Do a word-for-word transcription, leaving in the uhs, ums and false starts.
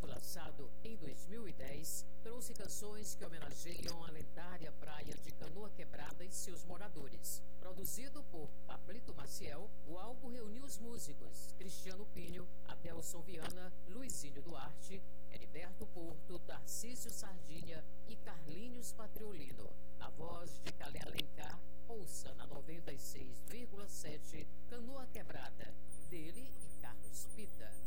disco lançado em dois mil e dez trouxe canções que homenageiam a lendária praia de Canoa Quebrada e seus moradores. Produzido por Pablito Maciel, o álbum reuniu os músicos Cristiano Pinho, Adelson Viana, Luizinho Duarte, Heriberto Porto, Tarcísio Sardinha e Carlinhos Patriolino. Na voz de Calé Alencar, ouça na noventa e seis vírgula sete Canoa Quebrada, dele e Carlos Pita.